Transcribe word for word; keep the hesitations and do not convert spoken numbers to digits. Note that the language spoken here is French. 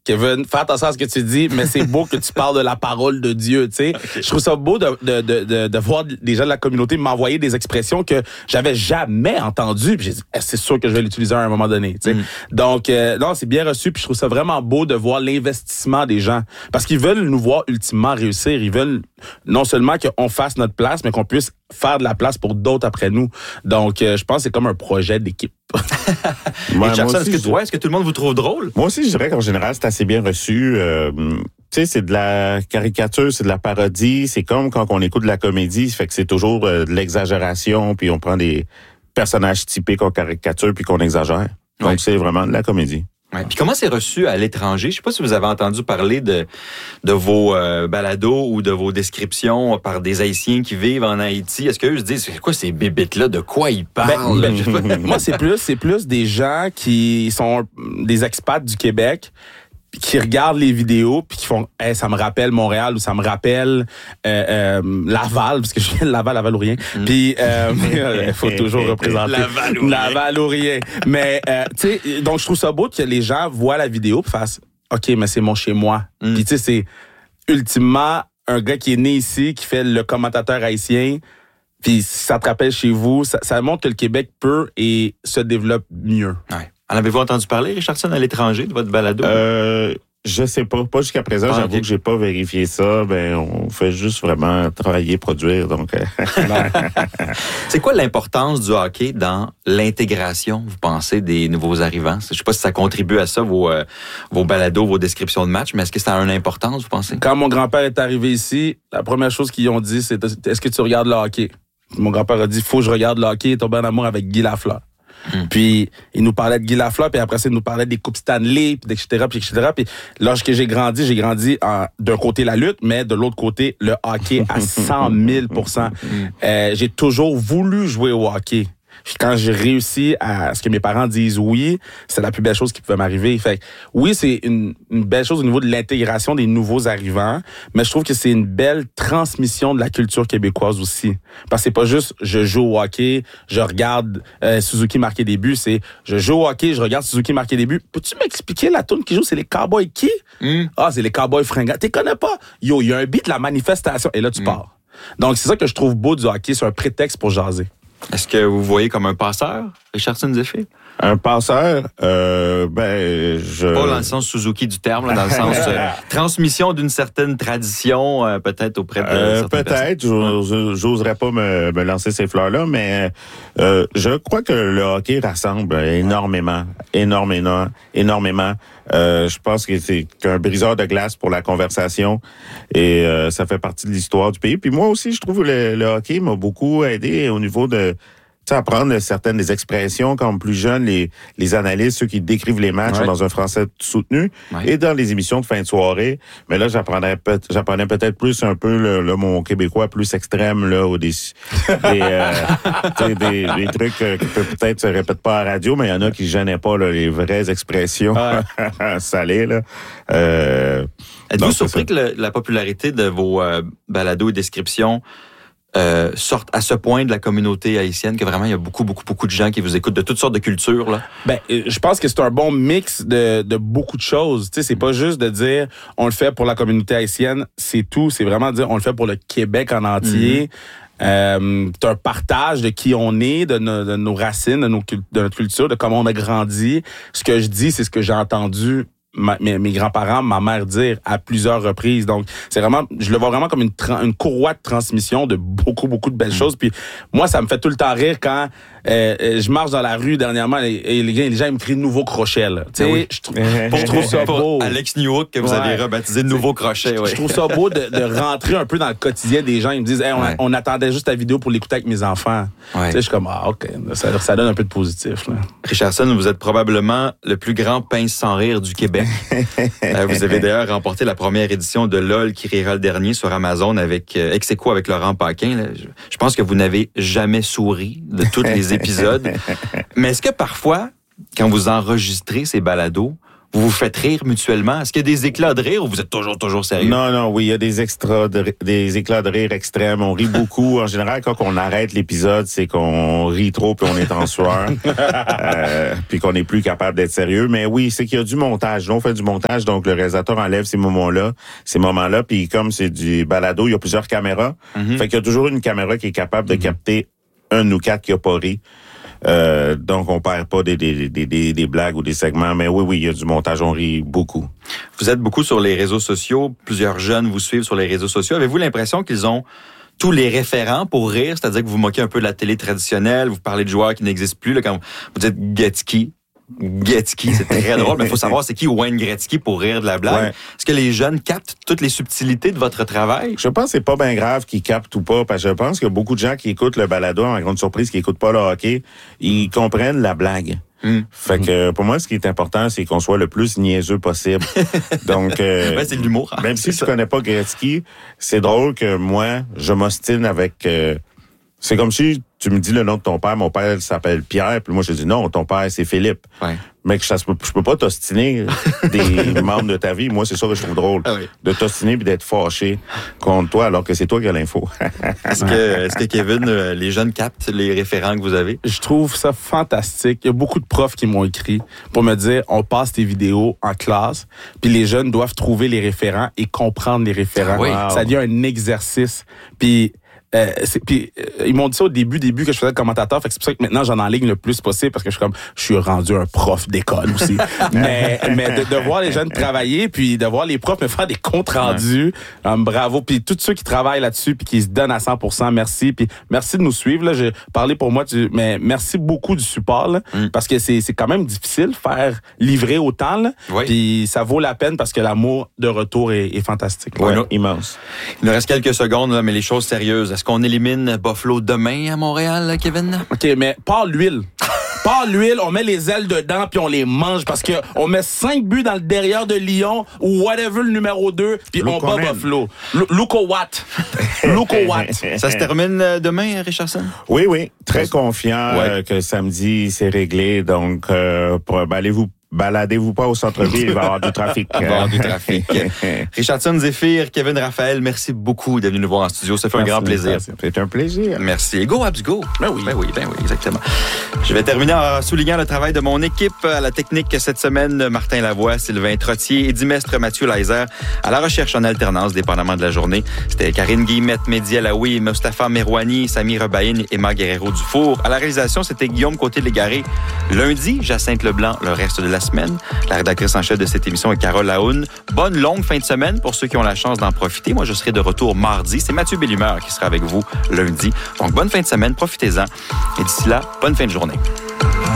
Kevin, fais attention à ce que tu dis, mais c'est beau que tu parles de la parole de Dieu, tu sais. Okay. Je trouve ça beau de, de, de, de, de voir des gens de la communauté m'envoyer des expressions que j'avais jamais entendues. Puis j'ai dit, eh, c'est sûr que je vais l'utiliser à un moment donné, tu sais. Mm. Donc, euh, non, c'est bien reçu. Puis je trouve ça vraiment beau de voir l'investissement des gens. Parce qu'ils veulent nous voir ultimement réussir. Ils veulent non seulement qu'on fasse notre place, mais qu'on puisse faire de la place pour d'autres après nous. Donc, euh, je pense que c'est comme un projet d'équipe. Ouais, Richardson, est-ce que, je... ouais, est-ce que tout le monde vous trouve drôle? Moi aussi, je dirais qu'en général, c'est assez bien reçu. Euh, tu sais, c'est de la caricature, c'est de la parodie. C'est comme quand on écoute de la comédie, fait que c'est toujours euh, de l'exagération, puis on prend des personnages typiques qu'on caricature, puis qu'on exagère. Donc, ouais. c'est vraiment de la comédie. Ouais. Puis comment c'est reçu à l'étranger? Je sais pas si vous avez entendu parler de de vos euh, balados ou de vos descriptions par des Haïtiens qui vivent en Haïti. Est-ce qu'eux se disent, c'est quoi ces bébites-là? De quoi ils parlent? Ben, ben, moi, c'est plus, c'est plus des gens qui sont des expats du Québec qui regardent les vidéos puis qui font hey, ça me rappelle Montréal ou ça me rappelle euh, euh, Laval parce que je viens de Laval, Laval ou rien. Mm. Puis euh, il faut toujours représenter Laval ou rien. Laval ou rien. Mais euh, tu sais, donc je trouve ça beau que les gens voient la vidéo puis fassent OK, mais c'est mon chez moi. Mm. Puis tu sais, c'est ultimement un gars qui est né ici qui fait le commentateur haïtien. Puis si ça te rappelle chez vous, ça, ça montre que le Québec peut et se développe mieux. Ouais. En avez-vous entendu parler, Richardson, à l'étranger, de votre balado? Euh, je sais pas. Pas jusqu'à présent. Ah, j'avoue okay. que j'ai pas vérifié ça. Ben, on fait juste vraiment travailler, produire. Donc, c'est quoi l'importance du hockey dans l'intégration, vous pensez, des nouveaux arrivants? Je sais pas si ça contribue à ça, vos, euh, vos balados, vos descriptions de matchs, mais est-ce que ça a une importance, vous pensez? Quand mon grand-père est arrivé ici, la première chose qu'ils ont dit, c'est « Est-ce que tu regardes le hockey? » Mon grand-père a dit « Faut que je regarde le hockey. » Il est tombé en amour avec Guy Lafleur. Hum. Puis il nous parlait de Guy Lafleur, puis après ça il nous parlait des coupes Stanley, puis et cetera, puis et cetera. Puis lorsque j'ai grandi, j'ai grandi en, d'un côté la lutte, mais de l'autre côté le hockey à cent mille pour cent. Euh, j'ai toujours voulu jouer au hockey. Quand j'ai réussi à ce que mes parents disent oui, c'est la plus belle chose qui pouvait m'arriver. Fait que, oui, c'est une, une belle chose au niveau de l'intégration des nouveaux arrivants, mais je trouve que c'est une belle transmission de la culture québécoise aussi. Parce que c'est pas juste je joue au hockey, je regarde euh, Suzuki marquer des buts, c'est je joue au hockey, je regarde Suzuki marquer des buts. Peux-tu m'expliquer la toune qui joue? C'est les Cowboys qui? Mm. Ah, c'est les Cowboys fringants. T'es connais pas? Yo, il y a un beat, la manifestation. Et là, tu mm. pars. Donc, c'est ça que je trouve beau du hockey. C'est un prétexte pour jaser. Est-ce que vous voyez comme un passeur, Richardson Zephyr? Un passeur, euh, ben, je... Pas dans le sens Suzuki du terme, là, dans le sens euh, transmission d'une certaine tradition, euh, peut-être auprès de euh, peut-être, j'ose, j'oserais pas me, me lancer ces fleurs-là, mais euh, je crois que le hockey rassemble énormément, énormément, énormément. Euh, je pense que c'est un briseur de glace pour la conversation et euh, ça fait partie de l'histoire du pays. Puis moi aussi, je trouve que le, le hockey m'a beaucoup aidé au niveau de apprendre certaines des expressions comme plus jeunes, les, les analystes, ceux qui décrivent les matchs ouais. dans un français soutenu ouais. et dans les émissions de fin de soirée. Mais là, j'apprenais, peut, j'apprenais peut-être plus un peu le, le mon québécois plus extrême, là, ou des, des, euh, des, des trucs euh, qui peut-être se répètent pas à la radio, mais il y en a qui gênaient pas là, les vraies expressions ouais. salées. Là. Euh, Êtes-vous donc, surpris que le, la popularité de vos euh, balados et descriptions Euh, sortent à ce point de la communauté haïtienne que vraiment il y a beaucoup beaucoup beaucoup de gens qui vous écoutent de toutes sortes de cultures là? Ben je pense que c'est un bon mix de de beaucoup de choses, tu sais, c'est pas juste de dire on le fait pour la communauté haïtienne, c'est tout, c'est vraiment dire on le fait pour le Québec en entier. Mm-hmm. Euh, c'est un partage de qui on est, de, no, de nos racines, de, nos, de notre culture, de comment on a grandi. Ce que je dis, c'est ce que j'ai entendu Ma, mes, mes grands-parents, ma mère dire à plusieurs reprises. Donc, c'est vraiment, je le vois vraiment comme une, tra- une courroie de transmission de beaucoup, beaucoup de belles mmh. choses. Puis moi, ça me fait tout le temps rire quand euh, je marche dans la rue dernièrement et, et les, les gens ils me crient nouveau crochet. Là. Tu sais, oui. je, trou- je trouve ça beau. Alex Newhook que vous ouais. avez rebaptisé de nouveau crochet. Je, ouais. je trouve ça beau de, de rentrer un peu dans le quotidien des gens. Ils me disent, hey, on, ouais. on attendait juste ta vidéo pour l'écouter avec mes enfants. Ouais. Tu sais, je suis comme, ah, ok, ça, ça donne un peu de positif. Là. Richardson, vous êtes probablement le plus grand pince sans rire du Québec. euh, vous avez d'ailleurs remporté la première édition de LOL qui rira le dernier sur Amazon avec euh, ex aequo avec Laurent Paquin. Là. Je, je pense que vous n'avez jamais souri de tous les épisodes. Mais est-ce que parfois, quand vous enregistrez ces balados, Vous vous faites rire mutuellement? Est-ce qu'il y a des éclats de rire ou vous êtes toujours, toujours sérieux? Non, non, oui, il y a des extras, de, des éclats de rire extrêmes. On rit beaucoup. En général, quand on arrête l'épisode, c'est qu'on rit trop puis on est en sueur, euh, puis qu'on n'est plus capable d'être sérieux. Mais oui, c'est qu'il y a du montage. Nous, on fait du montage, donc le réalisateur enlève ces moments-là, ces moments-là, puis comme c'est du balado, il y a plusieurs caméras. Mm-hmm. Fait qu'il y a toujours une caméra qui est capable de mm-hmm. capter un ou quatre qui a pas ri. Euh, donc, on perd pas des, des, des, des, des blagues ou des segments, mais oui, oui, il y a du montage, on rit beaucoup. Vous êtes beaucoup sur les réseaux sociaux, plusieurs jeunes vous suivent sur les réseaux sociaux. Avez-vous l'impression qu'ils ont tous les référents pour rire, c'est-à-dire que vous moquez un peu de la télé traditionnelle, vous parlez de joueurs qui n'existent plus, là, quand vous dites Gretzky, Gretzky, c'est très drôle, mais il faut savoir c'est qui Wayne Gretzky pour rire de la blague. Ouais. Est-ce que les jeunes captent toutes les subtilités de votre travail? Je pense que c'est pas bien grave qu'ils captent ou pas, parce que je pense que beaucoup de gens qui écoutent le balado, en grande surprise, qui écoutent pas le hockey, ils comprennent la blague. Mm. Fait que pour moi, ce qui est important, c'est qu'on soit le plus niaiseux possible. Donc, euh, ouais, c'est de l'humour. Même si tu connais pas Gretzky, c'est drôle que moi, je m'ostine avec. Euh, c'est comme si tu me dis le nom de ton père, mon père s'appelle Pierre, puis moi je dis non, ton père c'est Philippe. Ouais. Mais que je, je peux pas t'ostiner des membres de ta vie. Moi, c'est ça que je trouve drôle. Ah oui. De t'ostiner puis d'être fâché contre toi alors que c'est toi qui as l'info. Est-ce que, est-ce que Kevin, les jeunes captent les référents que vous avez? Je trouve ça fantastique. Il y a beaucoup de profs qui m'ont écrit pour me dire, on passe tes vidéos en classe, puis les jeunes doivent trouver les référents et comprendre les référents. Oui. Ça devient un exercice. Puis Euh, c'est, puis euh, ils m'ont dit ça au début, début que je faisais le commentateur, fait que c'est pour ça que maintenant j'en enligne le plus possible parce que je suis comme, je suis rendu un prof d'école aussi. mais mais de, de voir les jeunes travailler, puis de voir les profs me faire des comptes rendus, ouais. um, bravo. Puis tous ceux qui travaillent là-dessus, puis qui se donnent à cent pour cent, merci. Puis merci de nous suivre. Là, j'ai parlé pour moi, tu, mais merci beaucoup du support, là, mm. parce que c'est c'est quand même difficile faire livrer autant. Là, oui. Puis ça vaut la peine parce que l'amour de retour est, est fantastique. Ouais, ouais. Immense. Il nous reste quelques secondes, là, mais les choses sérieuses. Est-ce qu'on élimine Buffalo demain à Montréal, Kevin? OK, mais pas l'huile. Pas l'huile, on met les ailes dedans puis on les mange parce que on met cinq buts dans le derrière de Lyon ou whatever le numéro deux puis on bat Buffalo. Luko Watt. Luko Watt. Ça se termine demain, Richardson? Oui, oui. Très confiant ouais. euh, que samedi, c'est réglé. Donc, euh, pour, ben, allez-vous baladez-vous pas au centre-ville, il va y avoir du trafic. Il va y avoir du trafic. Richardson, Zéphyr, Kevin Raphaël, merci beaucoup d'être venu nous voir en studio. Ça fait merci, un grand plaisir. C'est un plaisir. Merci. Go, Habs, go. Ben oui. Ben oui, ben oui, exactement. Je vais terminer en soulignant le travail de mon équipe à la technique cette semaine. Martin Lavoie, Sylvain Trottier, Edimestre, Mathieu Leiser. À la recherche en alternance, dépendamment de la journée. C'était Karine Guillemette, Mehdi Alaoui, Mustapha Merouani, Sami Rebaïn et Emma Guerrero-Dufour. À la réalisation, c'était Guillaume Côté-Légaré. Lundi, Jacinthe Leblanc, le reste de la semaine. La rédactrice en chef de cette émission est Carole Laoune. Bonne longue fin de semaine pour ceux qui ont la chance d'en profiter. Moi, je serai de retour mardi. C'est Mathieu Bellumeur qui sera avec vous lundi. Donc, bonne fin de semaine. Profitez-en. Et d'ici là, bonne fin de journée.